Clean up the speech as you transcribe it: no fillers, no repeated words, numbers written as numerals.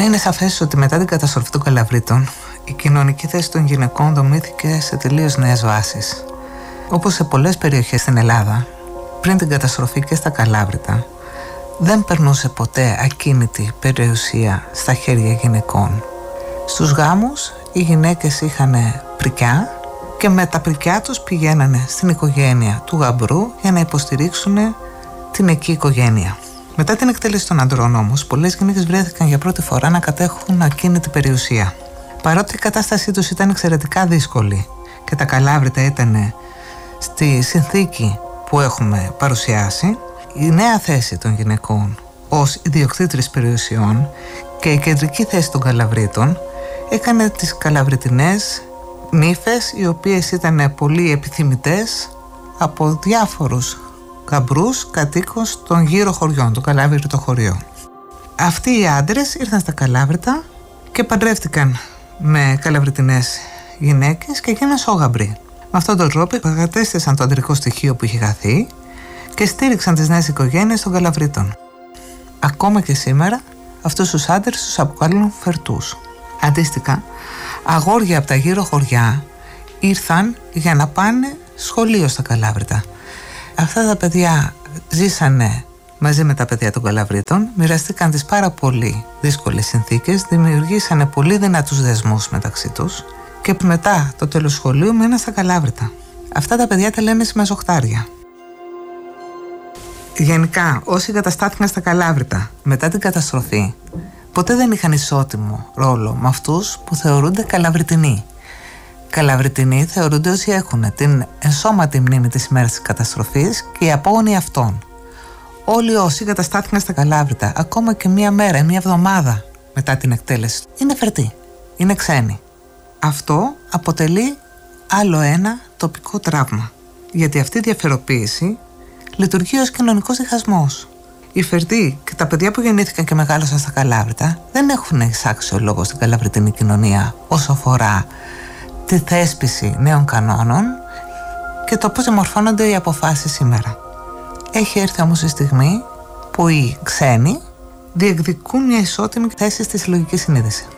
Είναι σαφές ότι μετά την καταστροφή των Καλαβρίτων, η κοινωνική θέση των γυναικών δομήθηκε σε τελείως νέες βάσεις. Όπως σε πολλές περιοχές στην Ελλάδα, πριν την καταστροφή και στα Καλάβρητα, δεν περνούσε ποτέ ακίνητη περιουσία στα χέρια γυναικών. Στους γάμους οι γυναίκες είχαν πρικιά και με τα πρικιά τους πηγαίνανε στην οικογένεια του γαμπρού για να υποστηρίξουν την εκεί οικογένεια. Μετά την εκτέλεση των αντρών όμως, πολλές γυναίκες βρέθηκαν για πρώτη φορά να κατέχουν ακίνητη περιουσία. Παρότι η κατάστασή τους ήταν εξαιρετικά δύσκολη και τα Καλάβρητα ήταν στη συνθήκη που έχουμε παρουσιάσει, η νέα θέση των γυναικών ως ιδιοκτήτρες περιουσιών και η κεντρική θέση των Καλαβρίτων έκανε τις Καλαβριτινές νύφες, οι οποίες ήταν πολύ επιθυμητές από διάφορους γαμπρούς κατοίκους των γύρω χωριών, των Καλάβρητων χωριών. Αυτοί οι άντρες ήρθαν στα Καλάβρητα και παντρεύτηκαν με Καλαβριτινές γυναίκες και έγιναν σόγαμπροι. Με αυτόν τον τρόπο κατέστησαν το αντρικό στοιχείο που είχε χαθεί και στήριξαν τις νέες οικογένειες των Καλαβρίτων. Ακόμα και σήμερα αυτούς τους άντρες τους αποκαλούν φερτούς. Αντίστοιχα, αγόρια από τα γύρω χωριά ήρθαν για να πάνε σχολείο στα Καλάβρητα. Αυτά τα παιδιά ζήσανε μαζί με τα παιδιά των Καλαβρίτων, μοιραστήκαν τις πάρα πολύ δύσκολες συνθήκες, δημιουργήσανε πολύ δυνατούς δεσμούς μεταξύ τους και μετά το τέλος σχολείου μείναν στα Καλάβρητα. Αυτά τα παιδιά τα λένε συμμαζοχτάρια. Γενικά, όσοι καταστάθηκαν στα Καλάβρητα μετά την καταστροφή, ποτέ δεν είχαν ισότιμο ρόλο με αυτούς που θεωρούνται Καλαβριτινοί. Καλαβριτινοί θεωρούνται όσοι έχουν την ενσώματη μνήμη της ημέρας της καταστροφής και οι απόγονοι αυτών. Όλοι όσοι καταστάθηκαν στα Καλάβρητα, ακόμα και μία μέρα ή μία εβδομάδα μετά την εκτέλεση, είναι φερτοί, είναι ξένοι. Αυτό αποτελεί άλλο ένα τοπικό τραύμα, γιατί αυτή η διαφοροποίηση λειτουργεί ως κοινωνικός διχασμός. Οι φερτοί και τα παιδιά που γεννήθηκαν και μεγάλωσαν στα Καλάβρητα δεν έχουν εισάξιο λόγο στην καλαβριτινή κοινωνία όσο αφορά τη θέσπιση νέων κανόνων και το πώς διαμορφώνονται οι αποφάσεις σήμερα. Έχει έρθει όμως η στιγμή που οι ξένοι διεκδικούν μια ισότιμη θέση στη συλλογική συνείδηση.